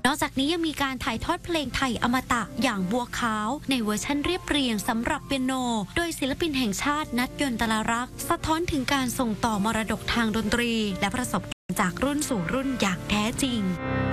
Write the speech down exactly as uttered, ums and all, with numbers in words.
นอกจากนี้ยังมีการถ่ายทอดเพลงไทยอมตะอย่างบัวขาวในเวอร์ชันเรียบเรียงสำหรับเปียโนโดยศิลปินแห่งชาตินัทยนตลรักษ์สะท้อนถึงการส่งต่อมรดกทางดนตรีและประสบการณ์จากรุ่นสู่รุ่นอย่างแท้จริง